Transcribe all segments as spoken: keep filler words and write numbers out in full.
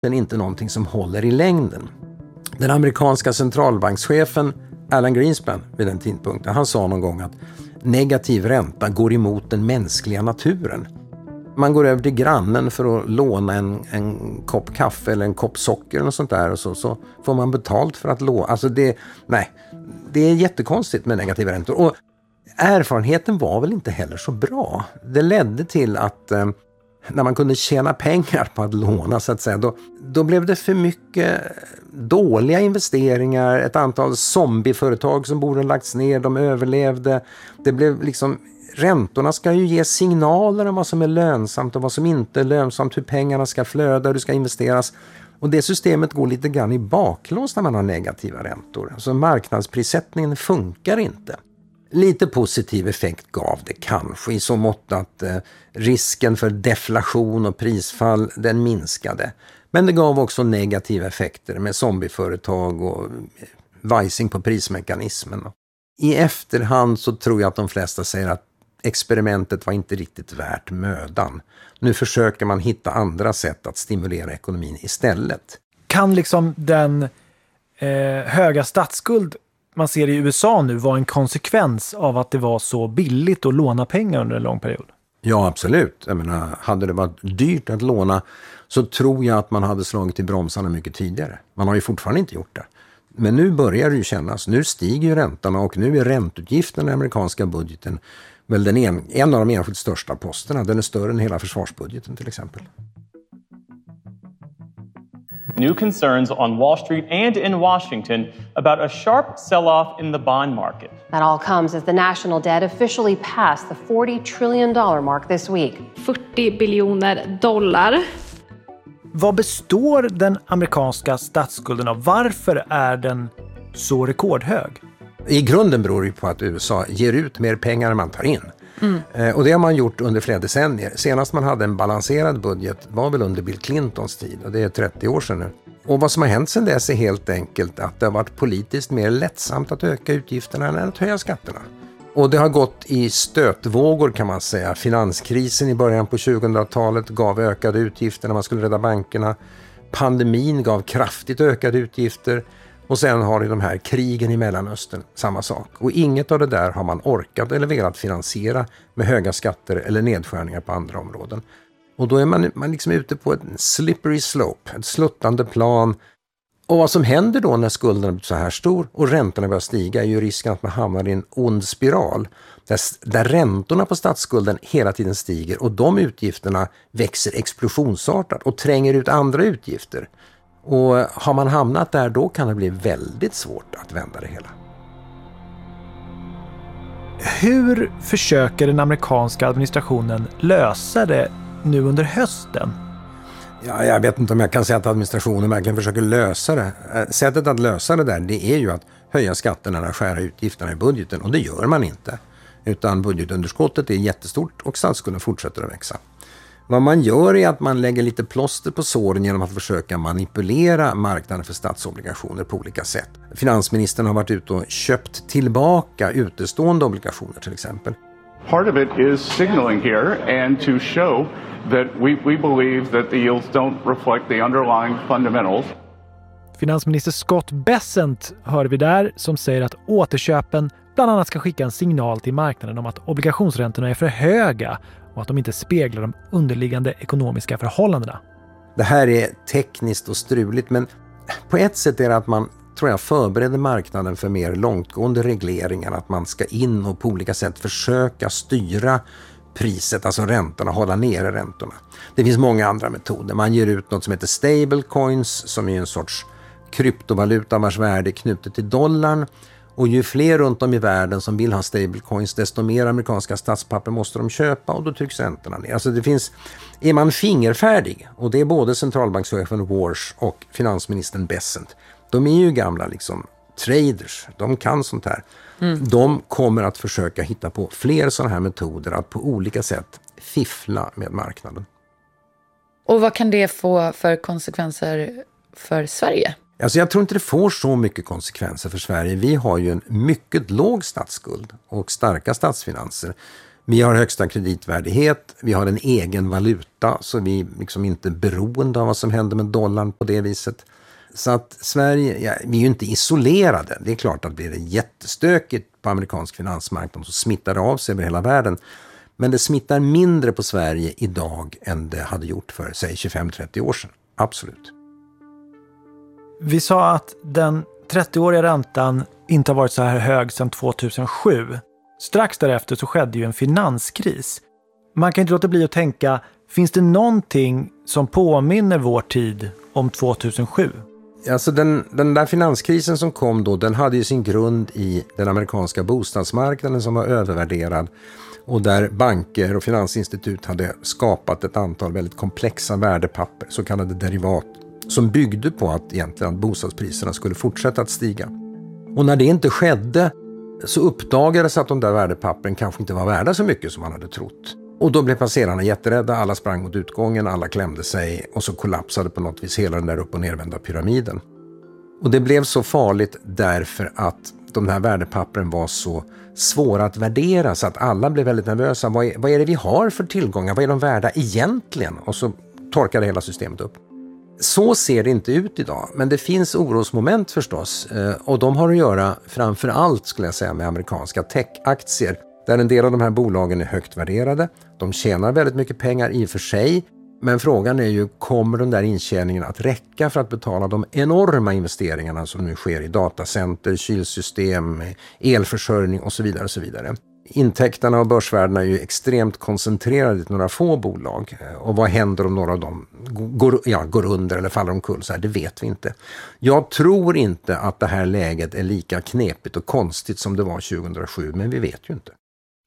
Den är inte någonting som håller i längden. Den amerikanska centralbankschefen Alan Greenspan vid den tidpunkten, han sa någon gång att negativ ränta går emot den mänskliga naturen. Man går över till grannen för att låna en, en kopp kaffe eller en kopp socker eller något sånt där och så, så får man betalt för att låna. Alltså det, nej, det är jättekonstigt med negativa räntor. Och erfarenheten var väl inte heller så bra. Det ledde till att eh, när man kunde tjäna pengar på att låna så att säga, då, då blev det för mycket dåliga investeringar. Ett antal zombieföretag som borde ha lagts ner, de överlevde. Det blev liksom, räntorna ska ju ge signaler om vad som är lönsamt och vad som inte är lönsamt, hur pengarna ska flöda, hur det ska investeras. Och det systemet går lite grann i baklås när man har negativa räntor. Alltså marknadsprissättningen funkar inte. Lite positiv effekt gav det kanske i så mått att eh, risken för deflation och prisfall den minskade. Men det gav också negativa effekter med zombieföretag och vajsing på prismekanismen. I efterhand så tror jag att de flesta säger att experimentet var inte riktigt värt mödan. Nu försöker man hitta andra sätt att stimulera ekonomin istället. Kan liksom den eh, höga statsskuld man ser i U S A nu var en konsekvens av att det var så billigt att låna pengar under en lång period? Ja, absolut. Jag menar, hade det varit dyrt att låna så tror jag att man hade slagit i bromsarna mycket tidigare. Man har ju fortfarande inte gjort det. Men nu börjar det ju kännas. Nu stiger ju räntorna och nu är ränteutgiften i den amerikanska budgeten väl den en, en av de enskilt största posterna. Den är större än hela försvarsbudgeten till exempel. New concerns on Wall Street and in Washington about a sharp sell-off in the bond market. That all comes as the national debt officially passed the forty trillion dollars mark this week. fyrtio biljoner dollar. Vad består den amerikanska statsskulden av? Varför är den så rekordhög? I grunden beror det på att U S A ger ut mer pengar än man tar in. Mm. Eh, och det har man gjort under flera decennier. Senast man hade en balanserad budget var väl under Bill Clintons tid, och det är trettio år sedan nu. Och vad som har hänt sedan dess är helt enkelt att det har varit politiskt mer lättsamt att öka utgifterna än att höja skatterna. Och det har gått i stötvågor kan man säga. Finanskrisen i början på tjugohundratalet gav ökade utgifter när man skulle rädda bankerna. Pandemin gav kraftigt ökade utgifter. Och sen har det de här krigen i Mellanöstern, samma sak. Och inget av det där har man orkat eller velat finansiera med höga skatter eller nedskärningar på andra områden. Och då är man, man liksom ute på en slippery slope, ett sluttande plan. Och vad som händer då när skulden blir så här stor och räntorna börjar stiga är ju risken att man hamnar i en ond spiral. Där, där räntorna på statsskulden hela tiden stiger och de utgifterna växer explosionsartat och tränger ut andra utgifter. Och har man hamnat där då kan det bli väldigt svårt att vända det hela. Hur försöker den amerikanska administrationen lösa det nu under hösten? Ja, jag vet inte om jag kan säga att administrationen verkligen försöker lösa det. Sättet att lösa det där det är ju att höja skatterna och skära utgifterna i budgeten. Och det gör man inte. Utan budgetunderskottet är jättestort och statsskulden fortsätter att växa. Vad man gör är att man lägger lite plåster på såren genom att försöka manipulera marknaden för statsobligationer på olika sätt. Finansministern har varit ute och köpt tillbaka utestående obligationer till exempel. Part of it is signaling here and to show that we, we believe that the yields don't reflect the underlying fundamentals. Finansminister Scott Bessent hör vi där som säger att återköpen bland annat ska skicka en signal till marknaden om att obligationsräntorna är för höga och att de inte speglar de underliggande ekonomiska förhållandena. Det här är tekniskt och struligt, men på ett sätt är det att man tror jag förbereder marknaden för mer långtgående regleringar, att man ska in och på olika sätt försöka styra priset, alltså räntorna, hålla nere räntorna. Det finns många andra metoder. Man ger ut något som heter stablecoins som är en sorts kryptovaluta vars värde är knutet till dollarn. Och ju fler runt om i världen som vill ha stablecoins, desto mer amerikanska statspapper måste de köpa och då trycks räntorna ner. Alltså det finns, är man fingerfärdig, och det är både centralbankschefen Warsh och finansministern Bessent, de är ju gamla liksom traders, de kan sånt här. Mm. De kommer att försöka hitta på fler sådana här metoder att på olika sätt fiffla med marknaden. Och vad kan det få för konsekvenser för Sverige? Alltså jag tror inte det får så mycket konsekvenser för Sverige. Vi har ju en mycket låg statsskuld och starka statsfinanser. Vi har högsta kreditvärdighet, vi har en egen valuta så vi är liksom inte beroende av vad som händer med dollarn på det viset. Så att Sverige, ja, vi är ju inte isolerade. Det är klart att blir det jättestökigt på amerikansk finansmarknad så smittar det av sig över hela världen. Men det smittar mindre på Sverige idag än det hade gjort för, säg, tjugofem till trettio år sedan. Absolut. Vi sa att den trettioåriga räntan inte har varit så här hög sedan två tusen sju. Strax därefter så skedde ju en finanskris. Man kan inte låta bli att tänka, finns det någonting som påminner vår tid om två tusen sju? Alltså den, den där finanskrisen som kom då, den hade ju sin grund i den amerikanska bostadsmarknaden som var övervärderad och där banker och finansinstitut hade skapat ett antal väldigt komplexa värdepapper, så kallade derivat, som byggde på att egentligen bostadspriserna skulle fortsätta att stiga. Och när det inte skedde så uppdagades att de där värdepappren kanske inte var värda så mycket som man hade trott. Och då blev placerarna jätterädda, alla sprang mot utgången, alla klämde sig och så kollapsade på något vis hela den där upp- och nervända pyramiden. Och det blev så farligt därför att de här värdepappren var så svåra att värdera så att alla blev väldigt nervösa. Vad är, vad är det vi har för tillgångar? Vad är de värda egentligen? Och så torkade hela systemet upp. Så ser det inte ut idag, men det finns orosmoment förstås och de har att göra framför allt skulle jag säga med amerikanska tech-aktier där en del av de här bolagen är högt värderade. De tjänar väldigt mycket pengar i och för sig, men frågan är ju, kommer den där intjäningen att räcka för att betala de enorma investeringarna som nu sker i datacenter, kylsystem, elförsörjning och så vidare och så vidare. Intäkterna och börsvärdena är ju extremt koncentrerade till några få bolag. Och vad händer om några av dem går, ja, går under eller faller omkull så här, det vet vi inte. Jag tror inte att det här läget är lika knepigt och konstigt som det var tjugohundrasju, men vi vet ju inte.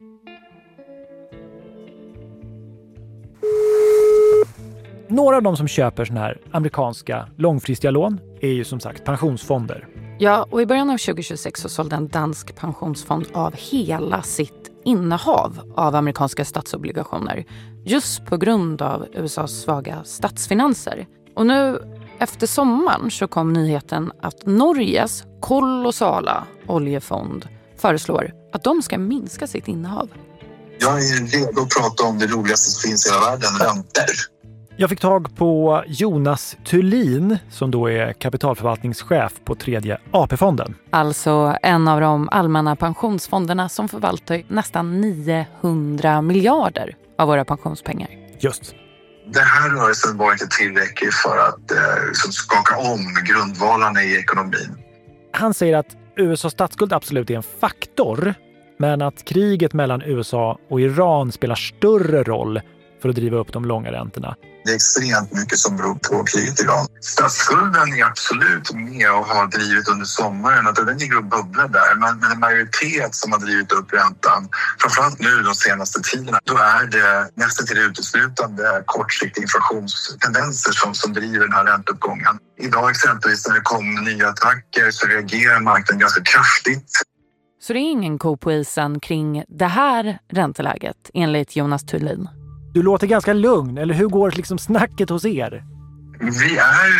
Några av de som köper såna här amerikanska långfristiga lån är ju som sagt pensionsfonder. Ja, och i början av tjugohundratjugosex så sålde en dansk pensionsfond av hela sitt innehav av amerikanska statsobligationer just på grund av U S A:s svaga statsfinanser. Och nu efter sommaren så kom nyheten att Norges kolossala oljefond föreslår att de ska minska sitt innehav. Jag är redo att prata om det roligaste som finns i hela världen, räntor. Jag fick tag på Jonas Thulin som då är kapitalförvaltningschef på tredje A P-fonden. Alltså en av de allmänna pensionsfonderna som förvaltar nästan niohundra miljarder av våra pensionspengar. Just. Den här rörelsen var inte tillräcklig för att eh, liksom skaka om grundvalarna i ekonomin. Han säger att U S A:s statsskuld absolut är en faktor, men att kriget mellan U S A och Iran spelar större roll för att driva upp de långa räntorna. Det är extremt mycket som beror på kriget i Iran. Statsskulden är absolut med och har drivit under sommaren. Att den ligger och bubblar där. Men, men en majoritet som har drivit upp räntan, framförallt nu de senaste tiderna, då är det nästan till uteslutande kortsiktiga inflationstendenser som, som driver den här ränteuppgången. Idag exempelvis när det kom nya attacker så reagerar marknaden ganska kraftigt. Så det är ingen ko på isen kring det här ränteläget enligt Jonas Thulin. Du låter ganska lugn, eller hur går liksom snacket hos er? Vi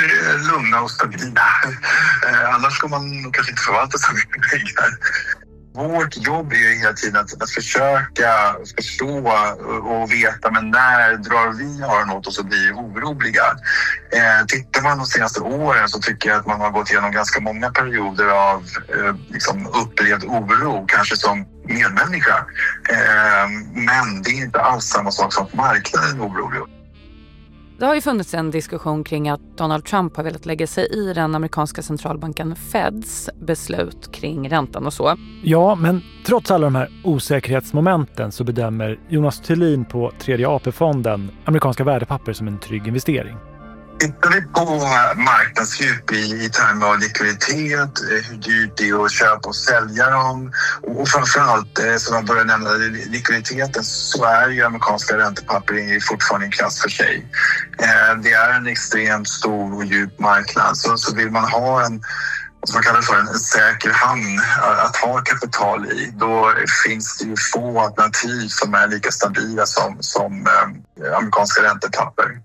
är lugna och stabila. Annars ska man kanske inte förvalta så mycket pengar. Vårt jobb är ju hela tiden att, att försöka förstå och veta, men när drar vi öronen åt oss och blir oroliga? Eh, tittar man de senaste åren så tycker jag att man har gått igenom ganska många perioder av eh, liksom upplevd oro, kanske som medmänniska. Eh, men det är inte alls samma sak som att marknaden är orolig. Det har ju funnits en diskussion kring att Donald Trump har velat lägga sig i den amerikanska centralbanken Feds beslut kring räntan och så. Ja, men trots alla de här osäkerhetsmomenten så bedömer Jonas Thulin på tredje A P-fonden amerikanska värdepapper som en trygg investering. Tittar vi på marknadsdjup i, i termer av likviditet, hur dyrt det är att köpa och sälja dem och framförallt, som jag började nämna, likviditeten, så är ju amerikanska räntepapper fortfarande en klass för sig. Det är en extremt stor och djup marknad, så, så vill man ha en, vad man kallar för en, en säker hamn att ha kapital i, då finns det ju få alternativ som är lika stabila som, som eh, amerikanska räntepapper.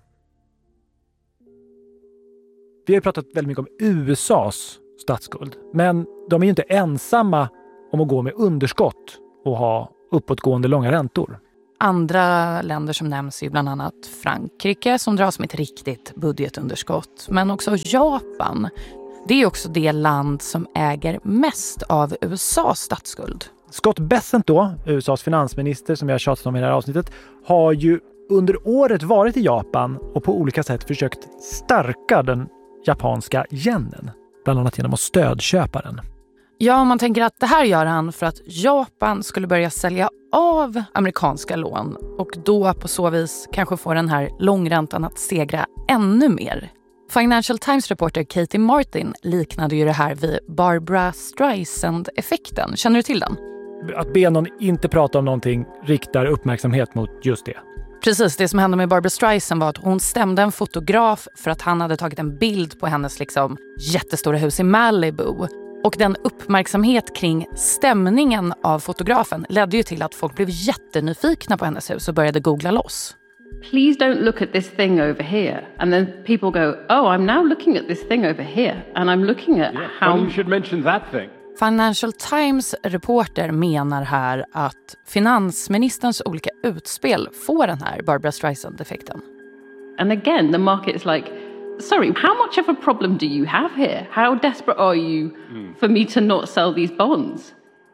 Vi har pratat väldigt mycket om U S A:s statsskuld, men de är ju inte ensamma om att gå med underskott och ha uppåtgående långa räntor. Andra länder som nämns är bland annat Frankrike som dras med ett riktigt budgetunderskott. Men också Japan. Det är också det land som äger mest av U S A:s statsskuld. Scott Bessent då, U S A:s finansminister som jag har tjatat om i det här avsnittet, har ju under året varit i Japan och på olika sätt försökt stärka den japanska yenen. Bland annat genom att stödköpa den. Ja, man tänker att det här gör han för att Japan skulle börja sälja av amerikanska lån och då på så vis kanske få den här långräntan att stegra ännu mer. Financial Times-reporter Katie Martin liknade ju det här vid Barbra Streisand-effekten. Känner du till den? Att be någon inte prata om någonting riktar uppmärksamhet mot just det. Precis, det som hände med Barbra Streisand var att hon stämde en fotograf för att han hade tagit en bild på hennes liksom jättestora hus i Malibu. Och den uppmärksamhet kring stämningen av fotografen ledde ju till att folk blev jättenyfikna på hennes hus och började googla loss. Please don't look at this thing over here. And then people go, oh, I'm now looking at this thing over here. And I'm looking at yeah, how... well, you should mention that thing. Financial Times reporter menar här att finansministerns olika utspel får den här Barbra Streisand-effekten. And again, the market is like, sorry, how much of a problem do you have here? How desperate are you mm. for me to not sell these bonds?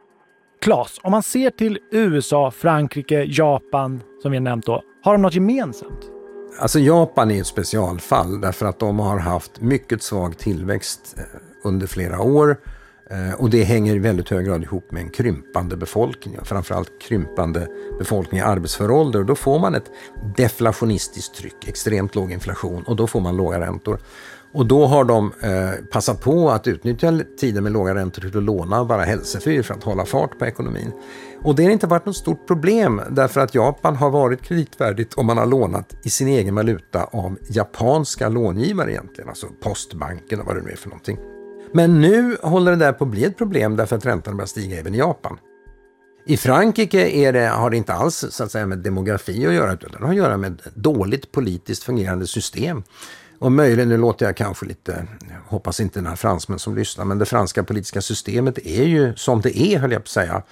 Claes, om man ser till U S A, Frankrike, Japan som vi har nämnt då, har de något gemensamt? Alltså Japan är ett specialfall därför att de har haft mycket svag tillväxt under flera år. Och det hänger i väldigt hög grad ihop med en krympande befolkning, framförallt krympande befolkning i arbetsför ålder. Och då får man ett deflationistiskt tryck, extremt låg inflation och då får man låga räntor. Och då har de eh, passat på att utnyttja tiden med låga räntor till att låna bara hälsefyr för att hålla fart på ekonomin. Och det har inte varit något stort problem därför att Japan har varit kreditvärdigt om man har lånat i sin egen valuta av japanska långivare egentligen, alltså postbanken och vad det nu är för någonting. Men nu håller det där på att bli ett problem därför att räntan börjar stiga även i Japan. I Frankrike är det, har det inte alls så att säga, med demografi att göra utan det har att göra med dåligt politiskt fungerande system. Och möjligen, nu låter jag kanske lite, hoppas inte den här fransmän som lyssnar, men det franska politiska systemet är ju som det är, höll jag på att säga.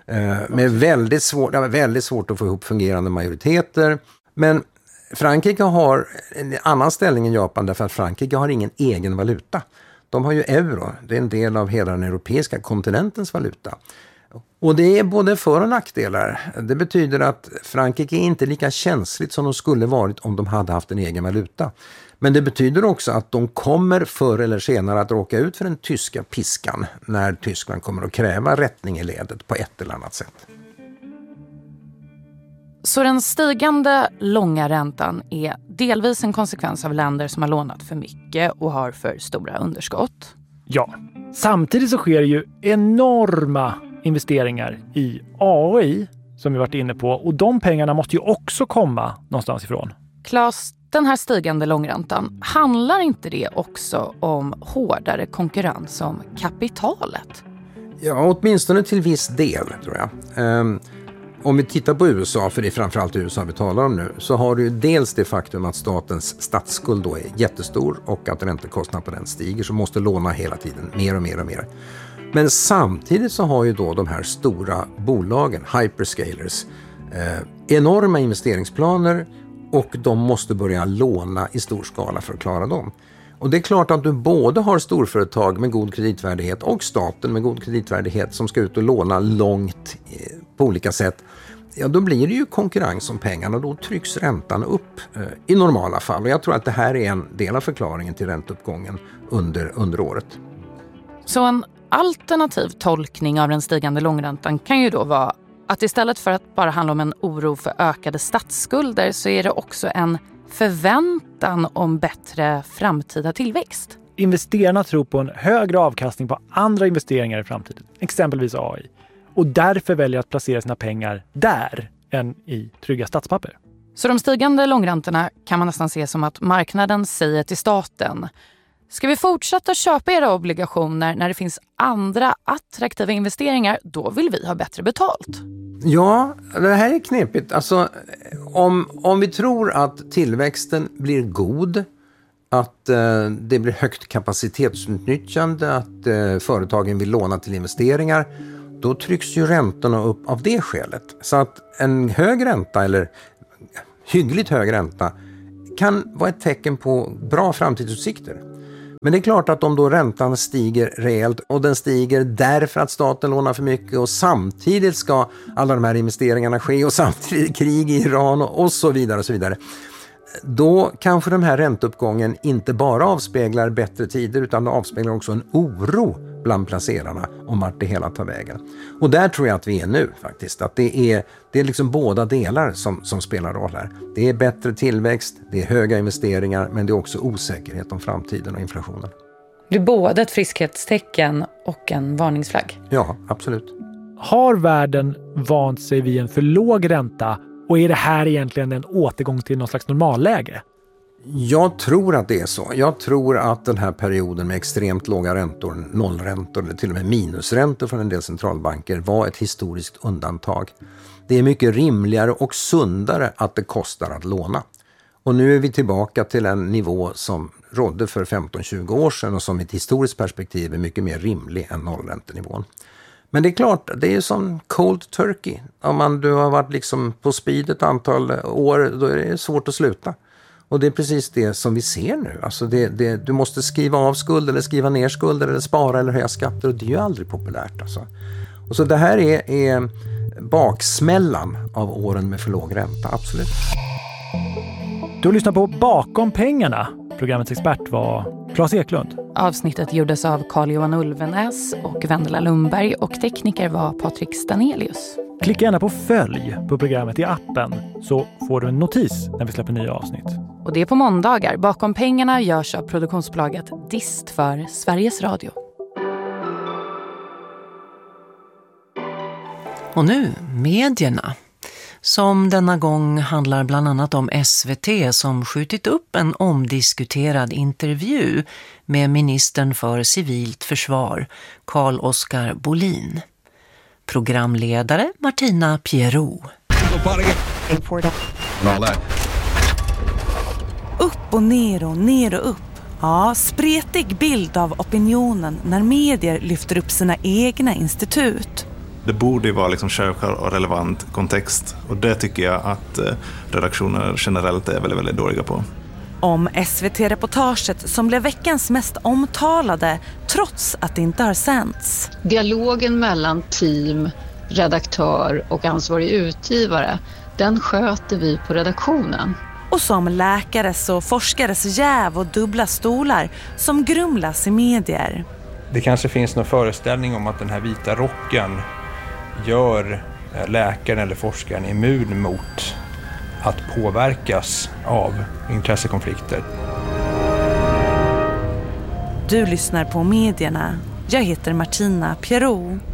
Med väldigt svårt, väldigt svårt att få ihop fungerande majoriteter. Men Frankrike har en annan ställning än Japan därför att Frankrike har ingen egen valuta. De har ju euro, det är en del av hela den europeiska kontinentens valuta. Och det är både för- och nackdelar. Det betyder att Frankrike är inte lika känsligt som de skulle varit om de hade haft en egen valuta. Men det betyder också att de kommer förr eller senare att råka ut för den tyska piskan när Tyskland kommer att kräva rättning i ledet på ett eller annat sätt. Så den stigande långa räntan är delvis en konsekvens av länder som har lånat för mycket och har för stora underskott. Ja, samtidigt så sker ju enorma investeringar i A I som vi varit inne på och de pengarna måste ju också komma någonstans ifrån. Claes, den här stigande långräntan, handlar inte det också om hårdare konkurrens om kapitalet? Ja, åtminstone till viss del tror jag. Um, om vi tittar på U S A, för det är framförallt U S A vi talar om nu, så har du dels det faktum att statens statsskuld då är jättestor och att räntekostnaden på den stiger, så måste låna hela tiden mer och mer och mer. Men samtidigt så har ju då de här stora bolagen, hyperscalers, eh, enorma investeringsplaner och de måste börja låna i stor skala för att klara dem. Och det är klart att du både har storföretag med god kreditvärdighet och staten med god kreditvärdighet som ska ut och låna långt eh, på olika sätt. Ja, då blir det ju konkurrens om pengarna och då trycks räntan upp eh, i normala fall. Och jag tror att det här är en del av förklaringen till ränteuppgången under, under året. Så en alternativ tolkning av den stigande långräntan kan ju då vara att istället för att bara handla om en oro för ökade statsskulder så är det också en förväntan om bättre framtida tillväxt. Investerarna tror på en högre avkastning på andra investeringar i framtiden, exempelvis A I. Och därför väljer att placera sina pengar där än i trygga statspapper. Så de stigande långräntorna kan man nästan se som att marknaden säger till staten: ska vi fortsätta köpa era obligationer när det finns andra attraktiva investeringar, då vill vi ha bättre betalt. Ja, det här är knepigt. Alltså, om, om vi tror att tillväxten blir god, att eh, det blir högt kapacitetsutnyttjande, att eh, företagen vill låna till investeringar, då trycks ju räntorna upp av det skälet. Så att en hög ränta eller hyggligt hög ränta kan vara ett tecken på bra framtidsutsikter. Men det är klart att om då räntan stiger rejält och den stiger därför att staten lånar för mycket och samtidigt ska alla de här investeringarna ske och samtidigt krig i Iran och, och så vidare och så vidare. Då kanske den här ränteuppgången inte bara avspeglar bättre tider utan det avspeglar också en oro bland placerarna om vart det hela tar vägen. Och där tror jag att vi är nu faktiskt. Att det är, det är liksom båda delar som, som spelar roll här. Det är bättre tillväxt, det är höga investeringar men det är också osäkerhet om framtiden och inflationen. Det är både ett friskhetstecken och en varningsflagg. Ja, absolut. Har världen vant sig vid en för låg ränta och är det här egentligen en återgång till någon slags normalläge? Jag tror att det är så. Jag tror att den här perioden med extremt låga räntor, nollräntor eller till och med minusräntor från en del centralbanker var ett historiskt undantag. Det är mycket rimligare och sundare att det kostar att låna. Och nu är vi tillbaka till en nivå som rådde för femton till tjugo år sedan och som i ett historiskt perspektiv är mycket mer rimlig än nollräntenivån. Men det är klart, det är ju som cold turkey. Om man, du har varit liksom på speed ett antal år, då är det svårt att sluta. Och det är precis det som vi ser nu. Alltså det, det, du måste skriva av skuld eller skriva ner skulder eller spara eller höja skatter och det är ju aldrig populärt. Alltså. Och så det här är, är baksmällan av åren med för låg ränta, absolut. Du lyssnar på Bakom pengarna. Programmets expert var Claes Eklund. Avsnittet gjordes av Carl-Johan Ulvenäs och Vendela Lundberg och tekniker var Patrik Stanelius. Klicka gärna på följ på programmet i appen så får du en notis när vi släpper nya avsnitt. Och det är på måndagar. Bakom pengarna görs av produktionsbolaget Dist för Sveriges Radio. Och nu medierna. Som denna gång handlar bland annat om S V T som skjutit upp en omdiskuterad intervju med ministern för civilt försvar, Carl-Oskar Bolin. Programledare Martina Pierrot. Upp och ner och ner och upp. Ja, spretig bild av opinionen när medier lyfter upp sina egna institut. Det borde ju vara liksom självklar och relevant kontext. Och det tycker jag att redaktioner generellt är väldigt, väldigt dåliga på. Om S V T-reportaget som blev veckans mest omtalade trots att det inte har sänts. Dialogen mellan team, redaktör och ansvarig utgivare, den sköter vi på redaktionen. Och som läkares och forskares jäv och dubbla stolar som grumlas i medier. Det kanske finns någon föreställning om att den här vita rocken gör läkaren eller forskaren immun mot att påverkas av intressekonflikter. Du lyssnar på medierna. Jag heter Martina Pierrot.